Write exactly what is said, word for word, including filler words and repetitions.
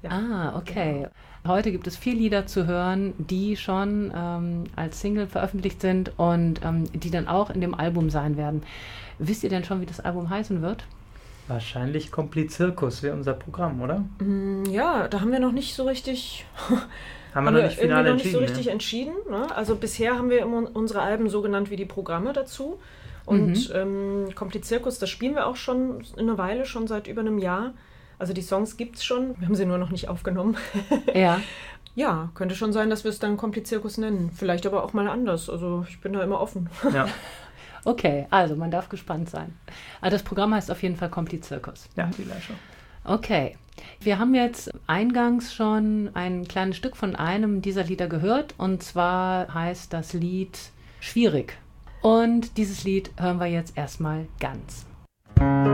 Ja. Ah, okay. Genau. Heute gibt es vier Lieder zu hören, die schon ähm, als Single veröffentlicht sind und ähm, die dann auch in dem Album sein werden. Wisst ihr denn schon, wie das Album heißen wird? Wahrscheinlich Komplizirkus wäre unser Programm, oder? Mm, Ja, da haben wir noch nicht so richtig, Haben wir noch nicht final irgendwie noch nicht so entschieden. richtig entschieden. Ne? Also bisher haben wir immer unsere Alben so genannt wie die Programme dazu. Und Mhm. ähm, Komplizirkus, das spielen wir auch schon eine Weile, schon seit über einem Jahr. Also die Songs gibt's schon, wir haben sie nur noch nicht aufgenommen. Ja. Ja, könnte schon sein, dass wir es dann Komplizirkus nennen. Vielleicht aber auch mal anders. Also ich bin da immer offen. Ne? Ja, Okay, also man darf gespannt sein. Also das Programm heißt auf jeden Fall Komplizirkus. ja, die Leiche. Okay. Wir haben jetzt eingangs schon ein kleines Stück von einem dieser Lieder gehört und zwar heißt das Lied Schwierig. Und dieses Lied hören wir jetzt erstmal ganz.